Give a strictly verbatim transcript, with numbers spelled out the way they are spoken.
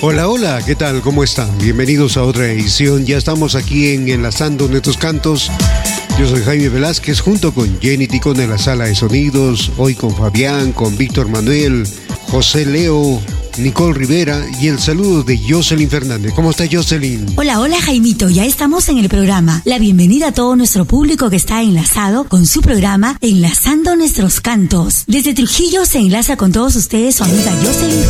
Hola, hola, ¿qué tal? ¿Cómo están? Bienvenidos a otra edición. Ya estamos aquí en Enlazando Nuestros Cantos. Yo soy Jaime Velázquez junto con Jenny Ticón en la sala de sonidos. Hoy con Fabián, con Víctor Manuel, José Leo, Nicole Rivera y el saludo de Jocelyn Fernández. ¿Cómo está Jocelyn? Hola, hola Jaimito, ya estamos en el programa. La bienvenida a todo nuestro público que está enlazado con su programa Enlazando Nuestros Cantos. Desde Trujillo se enlaza con todos ustedes su amiga Jocelyn